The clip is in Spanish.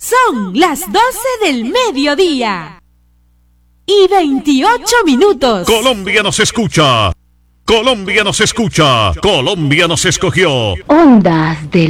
Son las 12 del mediodía y 28 minutos. Colombia nos escucha. Colombia nos escucha. Colombia nos escogió. Ondas de